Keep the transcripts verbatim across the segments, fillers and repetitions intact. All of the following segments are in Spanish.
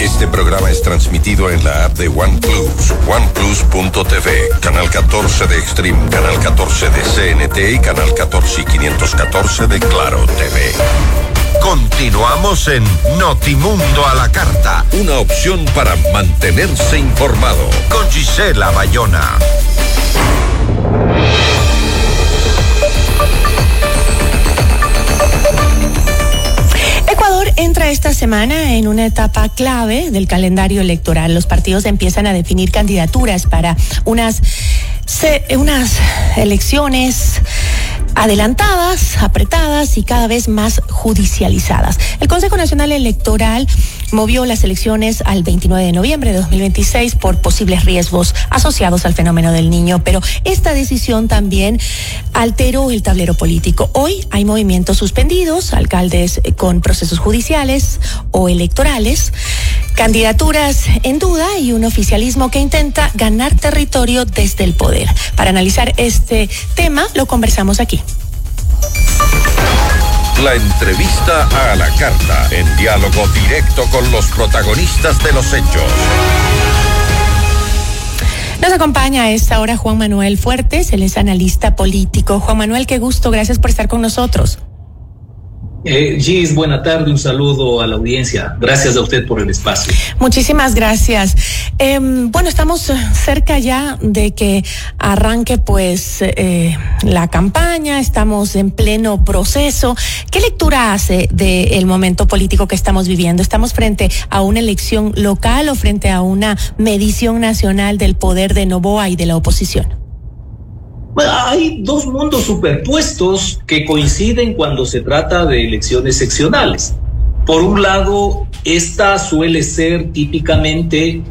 Este programa es transmitido en la app de OnePlus, OnePlus punto T V, canal catorce de Extreme, canal catorce de C N T y canal catorce y quinientos catorce de Claro T V. Continuamos en Notimundo a la Carta, una opción para mantenerse informado, con Gisela Bayona. Ecuador entra esta semana en una etapa clave del calendario electoral. Los partidos empiezan a definir candidaturas para unas, se, unas elecciones adelantadas, apretadas y cada vez más judicializadas. El Consejo Nacional Electoral movió las elecciones al veintinueve de noviembre de dos mil veintiséis por posibles riesgos asociados al fenómeno del Niño, pero esta decisión también alteró el tablero político. Hoy hay movimientos suspendidos, alcaldes con procesos judiciales o electorales, candidaturas en duda y un oficialismo que intenta ganar territorio desde el poder. Para analizar este tema, lo conversamos aquí. La entrevista a la carta, en diálogo directo con los protagonistas de los hechos. Nos acompaña a esta hora Juan Manuel Fuertes, él es analista político. Juan Manuel, qué gusto, gracias por estar con nosotros. Eh, Gis, buena tarde, un saludo a la audiencia. Gracias a usted por el espacio. Muchísimas gracias. Eh, bueno, estamos cerca ya de que arranque pues eh, la campaña, estamos en pleno proceso. ¿Qué lectura hace del momento político que estamos viviendo? ¿Estamos frente a una elección local o frente a una medición nacional del poder de Noboa y de la oposición? Bueno, hay dos mundos superpuestos que coinciden cuando se trata de elecciones seccionales. Por un lado, esta suele ser típicamente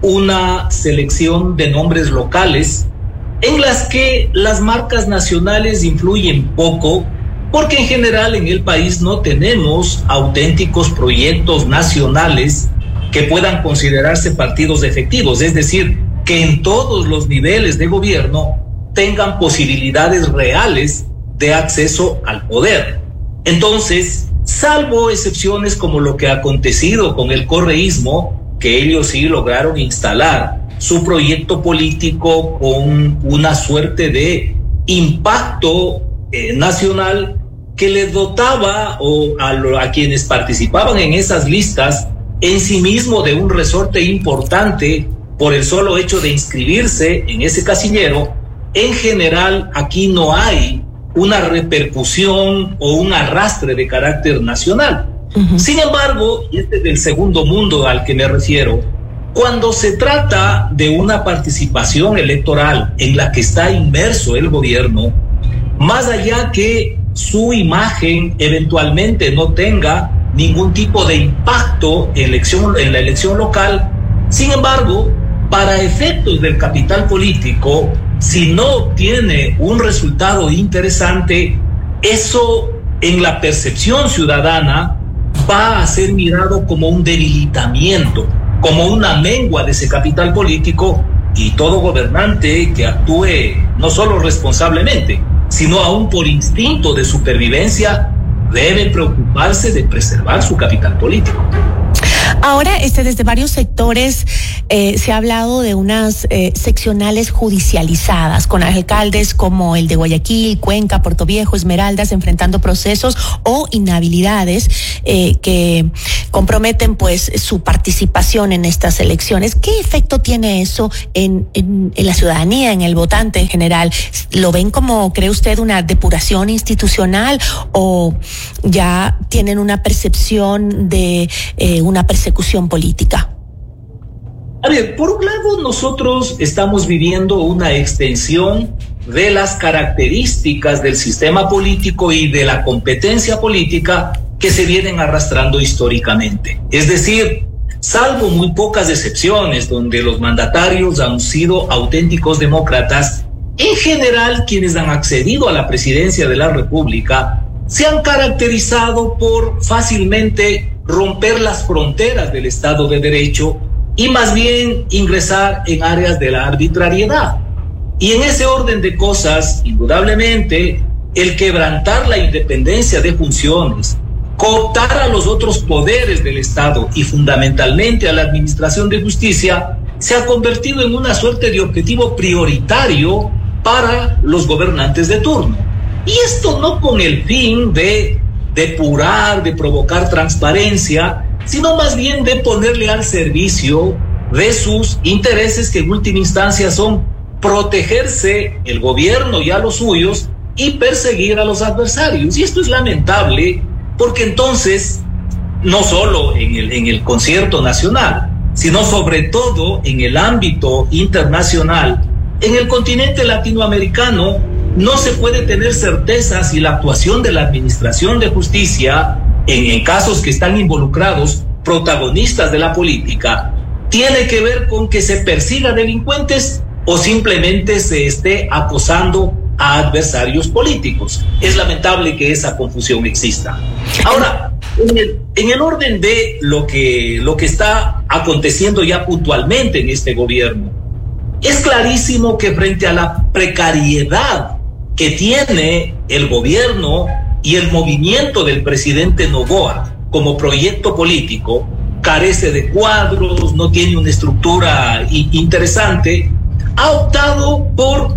una selección de nombres locales en las que las marcas nacionales influyen poco, porque en general en el país no tenemos auténticos proyectos nacionales que puedan considerarse partidos efectivos, es decir, que en todos los niveles de gobierno tengan posibilidades reales de acceso al poder. Entonces, salvo excepciones como lo que ha acontecido con el correísmo, que ellos sí lograron instalar su proyecto político con una suerte de impacto eh, nacional que les dotaba o a, lo, a quienes participaban en esas listas en sí mismo de un resorte importante por el solo hecho de inscribirse en ese casillero. En general, aquí no hay una repercusión o un arrastre de carácter nacional. Uh-huh. Sin embargo, y este es el segundo mundo al que me refiero, cuando se trata de una participación electoral en la que está inmerso el gobierno, más allá que su imagen eventualmente no tenga ningún tipo de impacto en, elección, en la elección local, sin embargo, para efectos del capital político, si no obtiene un resultado interesante, eso en la percepción ciudadana va a ser mirado como un debilitamiento, como una mengua de ese capital político, y todo gobernante que actúe no solo responsablemente, sino aún por instinto de supervivencia, debe preocuparse de preservar su capital político. Ahora, este, desde varios sectores eh, se ha hablado de unas eh, seccionales judicializadas, con alcaldes como el de Guayaquil, Cuenca, Puerto Viejo, Esmeraldas, enfrentando procesos o inhabilidades eh, que comprometen pues su participación en estas elecciones. ¿Qué efecto tiene eso en, en, en la ciudadanía, en el votante en general? ¿Lo ven como, cree usted, una depuración institucional o ya tienen una percepción de eh, una persecución política? A ver, por un lado, nosotros estamos viviendo una extensión de las características del sistema político y de la competencia política que se vienen arrastrando históricamente. Es decir, salvo muy pocas excepciones donde los mandatarios han sido auténticos demócratas, en general quienes han accedido a la presidencia de la República se han caracterizado por fácilmente romper las fronteras del Estado de Derecho y más bien ingresar en áreas de la arbitrariedad. Y en ese orden de cosas, indudablemente, el quebrantar la independencia de funciones cooptar a los otros poderes del Estado y fundamentalmente a la administración de justicia se ha convertido en una suerte de objetivo prioritario para los gobernantes de turno. Y esto no con el fin de depurar, de provocar transparencia, sino más bien de ponerle al servicio de sus intereses, que en última instancia son protegerse el gobierno y a los suyos y perseguir a los adversarios. Y esto es lamentable porque entonces, no solo en el, en el concierto nacional, sino sobre todo en el ámbito internacional, en el continente latinoamericano, no se puede tener certeza si la actuación de la administración de justicia, en, en casos que están involucrados protagonistas de la política, tiene que ver con que se persiga delincuentes o simplemente se esté acosando a adversarios políticos. Es lamentable que esa confusión exista. Ahora, en el, en el orden de lo que, lo que está aconteciendo ya puntualmente en este gobierno, es clarísimo que frente a la precariedad que tiene el gobierno y el movimiento del presidente Noboa como proyecto político, carece de cuadros, no tiene una estructura interesante, ha optado por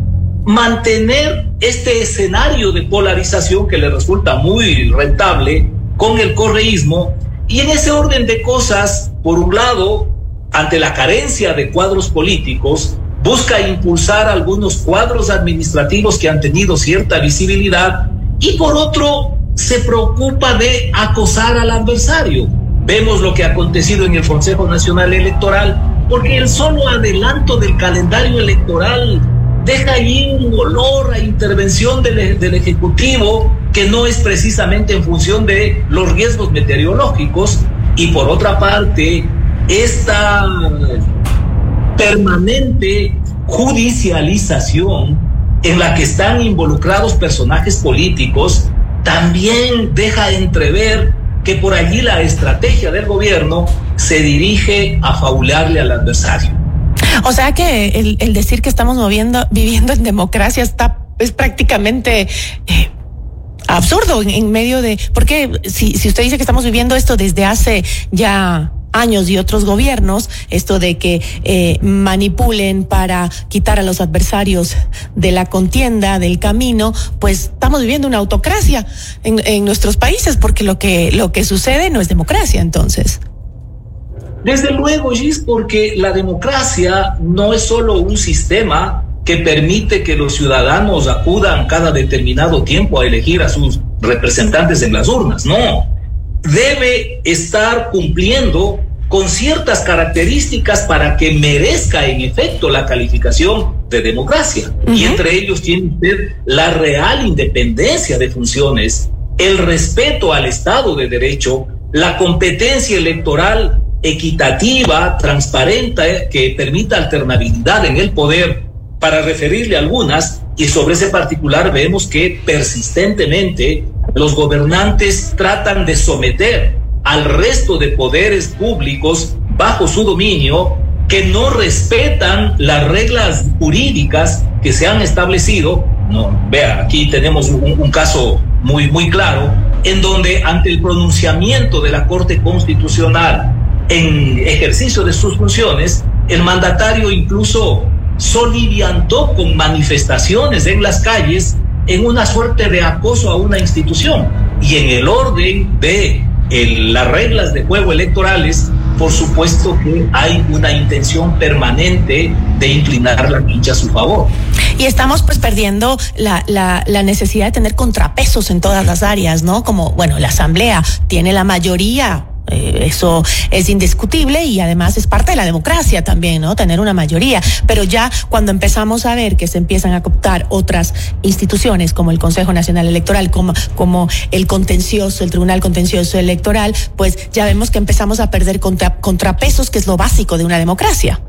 mantener este escenario de polarización que le resulta muy rentable con el correísmo. Y en ese orden de cosas, por un lado, ante la carencia de cuadros políticos, busca impulsar algunos cuadros administrativos que han tenido cierta visibilidad, y por otro, se preocupa de acosar al adversario. Vemos lo que ha acontecido en el Consejo Nacional Electoral, porque el solo adelanto del calendario electoral deja ahí un olor a intervención del, del Ejecutivo que no es precisamente en función de los riesgos meteorológicos. Y por otra parte, esta permanente judicialización en la que están involucrados personajes políticos también deja entrever que por allí la estrategia del gobierno se dirige a faulearle al adversario. O sea que el, el decir que estamos moviendo, viviendo en democracia está es prácticamente eh, absurdo en, en medio de, porque si, si usted dice que estamos viviendo esto desde hace ya años y otros gobiernos, esto de que eh, manipulen para quitar a los adversarios de la contienda, del camino, pues estamos viviendo una autocracia en, en nuestros países, porque lo que, lo que sucede no es democracia, entonces. Desde luego, Gis, porque la democracia no es solo un sistema que permite que los ciudadanos acudan cada determinado tiempo a elegir a sus representantes en las urnas, no. Debe estar cumpliendo con ciertas características para que merezca en efecto la calificación de democracia. Uh-huh. Y entre ellos tiene usted la real independencia de funciones, el respeto al Estado de Derecho, la competencia electoral equitativa, transparente, que permita alternabilidad en el poder, para referirle algunas. Y sobre ese particular vemos que persistentemente los gobernantes tratan de someter al resto de poderes públicos bajo su dominio, que no respetan las reglas jurídicas que se han establecido. No, vea, aquí tenemos un, un caso muy, muy claro, en donde ante el pronunciamiento de la Corte Constitucional en ejercicio de sus funciones, el mandatario incluso soliviantó con manifestaciones en las calles en una suerte de acoso a una institución. Y en el orden de el, las reglas de juego electorales, por supuesto que hay una intención permanente de inclinar la pincha a su favor. Y estamos pues perdiendo la, la, la necesidad de tener contrapesos en todas las áreas, ¿no? Como, bueno, la Asamblea tiene la mayoría. Eh, eso es indiscutible y además es parte de la democracia también, ¿no? Tener una mayoría. Pero ya cuando empezamos a ver que se empiezan a cooptar otras instituciones como el Consejo Nacional Electoral, como, como el contencioso, el Tribunal Contencioso Electoral, pues ya vemos que empezamos a perder contra, contrapesos, que es lo básico de una democracia.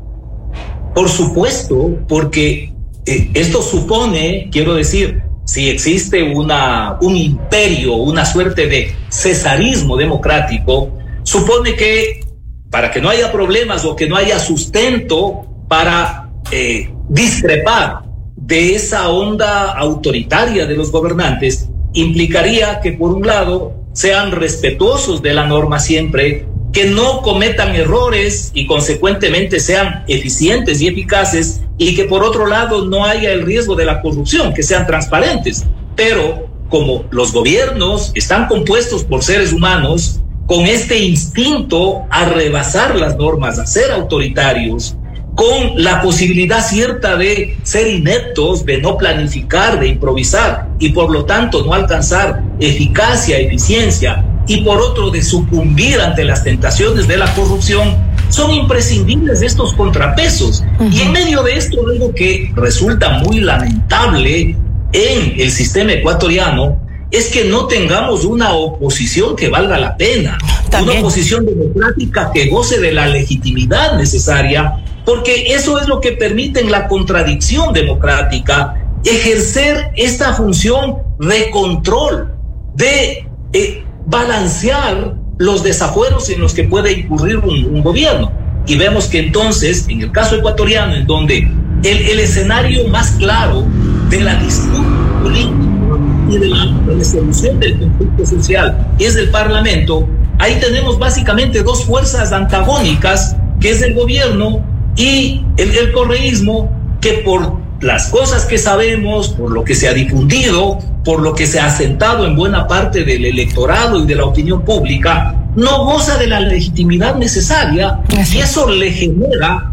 Por supuesto, porque eh, esto supone, quiero decir, si existe una, un imperio, una suerte de cesarismo democrático, supone que para que no haya problemas o que no haya sustento para eh, discrepar de esa onda autoritaria de los gobernantes, implicaría que por un lado sean respetuosos de la norma siempre, que no cometan errores y consecuentemente sean eficientes y eficaces, y que por otro lado no haya el riesgo de la corrupción, que sean transparentes. Pero como los gobiernos están compuestos por seres humanos con este instinto a rebasar las normas, a ser autoritarios, con la posibilidad cierta de ser ineptos, de no planificar, de improvisar, y por lo tanto no alcanzar eficacia, eficiencia, y por otro de sucumbir ante las tentaciones de la corrupción, son imprescindibles estos contrapesos. Uh-huh. Y en medio de esto, algo que resulta muy lamentable en el sistema ecuatoriano es que no tengamos una oposición que valga la pena, también una oposición democrática que goce de la legitimidad necesaria, porque eso es lo que permite en la contradicción democrática ejercer esta función de control, de eh, balancear los desafueros en los que puede incurrir un, un gobierno. Y vemos que entonces, en el caso ecuatoriano, en donde el, el escenario más claro de la disputa política y de la resolución del conflicto social es el Parlamento, ahí tenemos básicamente dos fuerzas antagónicas, que es el gobierno y el, el correísmo, que por las cosas que sabemos, por lo que se ha difundido, por lo que se ha asentado en buena parte del electorado y de la opinión pública, no goza de la legitimidad necesaria, y eso le genera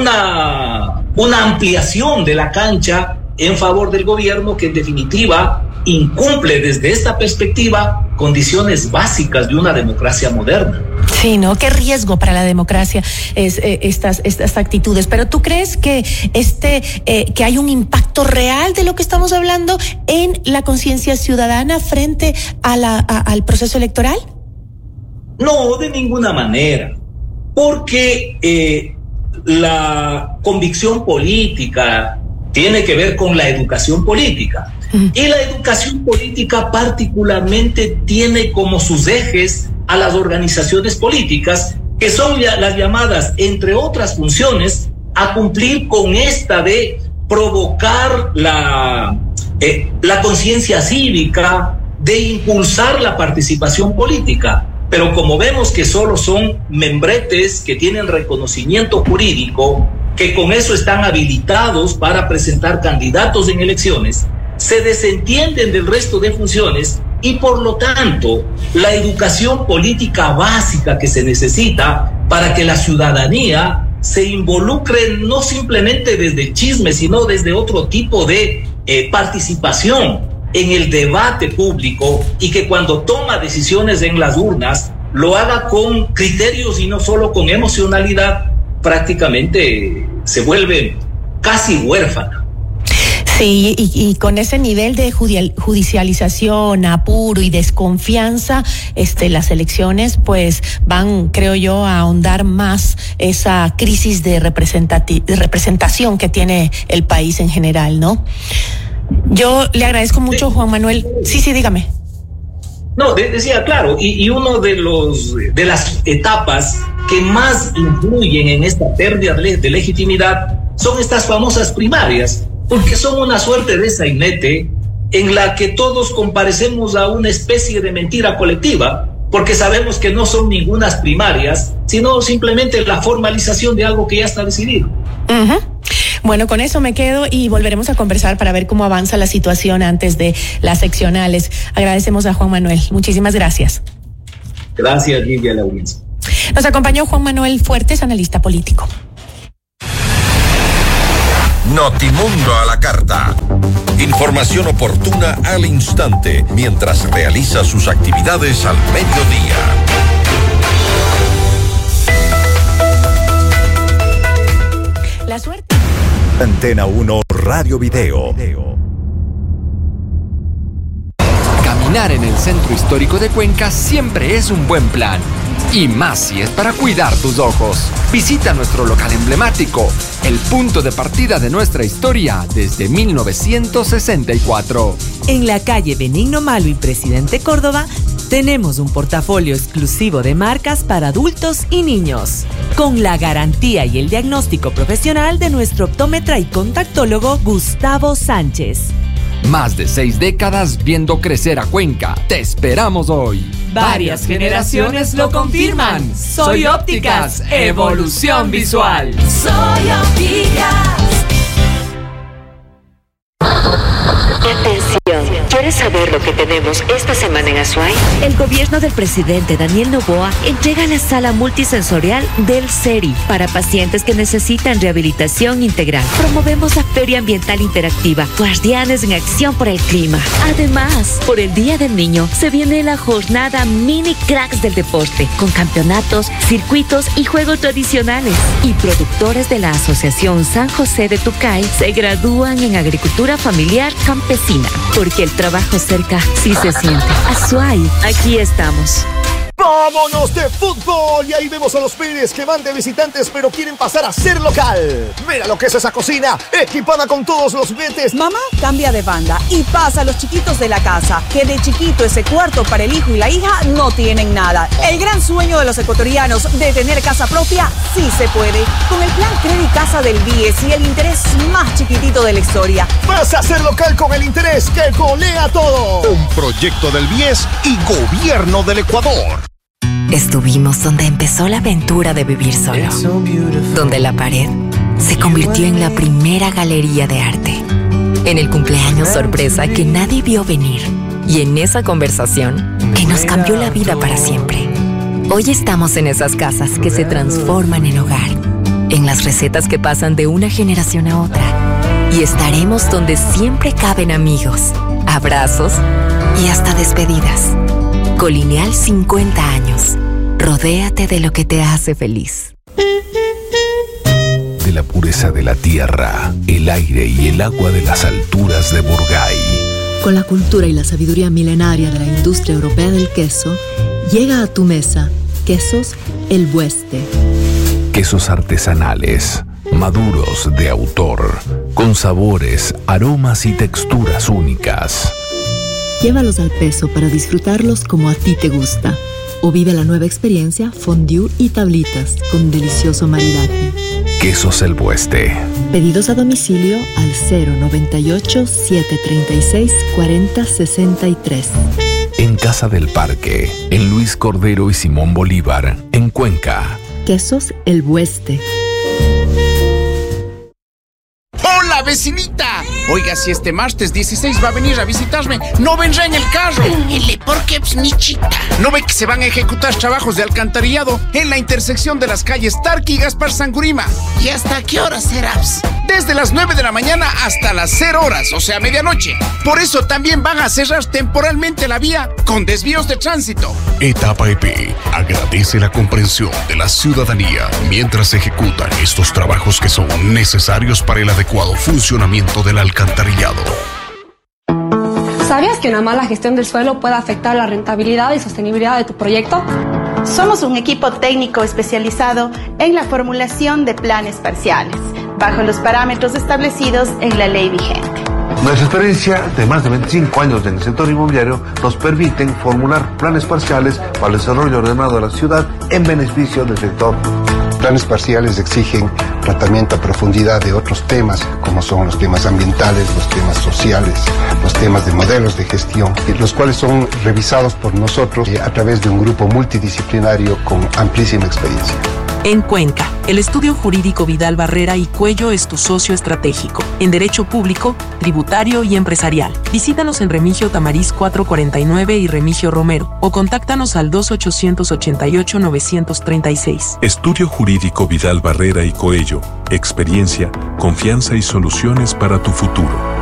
una, una ampliación de la cancha en favor del gobierno, que en definitiva incumple desde esta perspectiva condiciones básicas de una democracia moderna. Sí, ¿no? Qué riesgo para la democracia es eh, estas, estas actitudes. Pero ¿tú crees que este eh, que hay un impacto real de lo que estamos hablando en la conciencia ciudadana frente a la, a, al proceso electoral? No, de ninguna manera, porque eh, la convicción política tiene que ver con la educación política. Uh-huh. Y la educación política particularmente tiene como sus ejes a las organizaciones políticas, que son las llamadas, entre otras funciones, a cumplir con esta de provocar la, eh, la conciencia cívica, de impulsar la participación política. Pero como vemos que solo son membretes que tienen reconocimiento jurídico, que con eso están habilitados para presentar candidatos en elecciones, se desentienden del resto de funciones, y por lo tanto la educación política básica que se necesita para que la ciudadanía se involucre no simplemente desde el chisme, sino desde otro tipo de eh, participación en el debate público, y que cuando toma decisiones en las urnas lo haga con criterios y no solo con emocionalidad, prácticamente se vuelve casi huérfana. Sí, y, y con ese nivel de judicialización, apuro y desconfianza, este, las elecciones pues van, creo yo, a ahondar más esa crisis de, representati- de representación que tiene el país en general, ¿no? Yo le agradezco mucho, Juan Manuel. Sí, sí, dígame. No, de, decía, claro, y, y uno de los de las etapas que más influyen en esta pérdida de legitimidad son estas famosas primarias, porque son una suerte de sainete en la que todos comparecemos a una especie de mentira colectiva, porque sabemos que no son ningunas primarias, sino simplemente la formalización de algo que ya está decidido. Uh-huh. Bueno, con eso me quedo y volveremos a conversar para ver cómo avanza la situación antes de las seccionales. Agradecemos a Juan Manuel. Muchísimas gracias. Gracias, Lidia, la audiencia. Nos acompañó Juan Manuel Fuertes, analista político. Notimundo a la carta. Información oportuna al instante mientras realiza sus actividades al mediodía. La suerte. Antena uno Radio Video. Caminar en el centro histórico de Cuenca siempre es un buen plan. Y más si es para cuidar tus ojos. Visita nuestro local emblemático, el punto de partida de nuestra historia desde mil novecientos sesenta y cuatro. En la calle Benigno Malo y Presidente Córdoba, tenemos un portafolio exclusivo de marcas para adultos y niños, con la garantía y el diagnóstico profesional de nuestro optómetra y contactólogo Gustavo Sánchez. Más de seis décadas viendo crecer a Cuenca. Te esperamos hoy. Varias generaciones lo confirman. Soy Ópticas, evolución visual. Soy Ópticas. Atención, ¿quieres saber lo que tenemos esta semana en Azuay? El gobierno del presidente Daniel Noboa entrega la sala multisensorial del SERI para pacientes que necesitan rehabilitación integral. Promovemos la Feria Ambiental Interactiva, Guardianes en Acción por el Clima. Además, por el Día del Niño, se viene la jornada Mini Cracks del Deporte, con campeonatos, circuitos y juegos tradicionales. Y productores de la Asociación San José de Tucay se gradúan en Agricultura Familiar Campesina, porque el trabajo cerca sí se siente. Azuay, aquí estamos. ¡Vámonos de fútbol! Y ahí vemos a los Pérez que van de visitantes pero quieren pasar a ser local. Mira lo que es esa cocina, equipada con todos los betes. Mamá cambia de banda y pasa a los chiquitos de la casa, que de chiquito ese cuarto para el hijo y la hija no tienen nada. El gran sueño de los ecuatorianos de tener casa propia sí se puede. Con el plan Credit Casa del B I E S y el interés más chiquitito de la historia. Vas a ser local con el interés que golea todo. Un proyecto del B I E S y Gobierno del Ecuador. Estuvimos donde empezó la aventura de vivir solo, donde la pared se convirtió en la primera galería de arte, en el cumpleaños sorpresa que nadie vio venir y en esa conversación que nos cambió la vida para siempre. Hoy estamos en esas casas que se transforman en hogar, en las recetas que pasan de una generación a otra, y estaremos donde siempre caben amigos, abrazos y hasta despedidas. Colineal cincuenta años. Rodéate de lo que te hace feliz. De la pureza de la tierra, el aire y el agua de las alturas de Burgay. Con la cultura y la sabiduría milenaria de la industria europea del queso, llega a tu mesa Quesos El Bueste. Quesos artesanales, maduros de autor, con sabores, aromas y texturas únicas. Llévalos al peso para disfrutarlos como a ti te gusta. O vive la nueva experiencia fondue y tablitas con delicioso maridaje. Quesos El Bueste. Pedidos a domicilio al cero noventa y ocho, siete treinta y seis, cuarenta sesenta y tres. En Casa del Parque, en Luis Cordero y Simón Bolívar, en Cuenca. Quesos El Bueste. ¡Hola, vecinita! Oiga, si este martes dieciséis va a venir a visitarme, no vendrá en el carro. ¿Y por qué, pues, nichita? ¿No ve que se van a ejecutar trabajos de alcantarillado en la intersección de las calles Tarqui y Gaspar Sangurima? ¿Y hasta qué hora será? Desde las nueve de la mañana hasta las cero horas, o sea, medianoche. Por eso también van a cerrar temporalmente la vía con desvíos de tránsito. Etapa E P agradece la comprensión de la ciudadanía mientras se ejecutan estos trabajos que son necesarios para el adecuado funcionamiento del alcantarillado. ¿Sabías que una mala gestión del suelo puede afectar la rentabilidad y sostenibilidad de tu proyecto? Somos un equipo técnico especializado en la formulación de planes parciales, bajo los parámetros establecidos en la ley vigente. Nuestra experiencia de más de veinticinco años en el sector inmobiliario nos permiten formular planes parciales para el desarrollo ordenado de la ciudad en beneficio del sector. Planes parciales exigen tratamiento a profundidad de otros temas, como son los temas ambientales, los temas sociales, los temas de modelos de gestión, los cuales son revisados por nosotros a través de un grupo multidisciplinario con amplísima experiencia. En Cuenca, el estudio jurídico Vidal Barrera y Cuello es tu socio estratégico en derecho público, tributario y empresarial. Visítanos en Remigio Tamariz cuatrocientos cuarenta y nueve y Remigio Romero o contáctanos al dos ochocientos ochenta y ocho novecientos treinta y seis. Estudio jurídico Vidal Barrera y Coello. Experiencia, confianza y soluciones para tu futuro.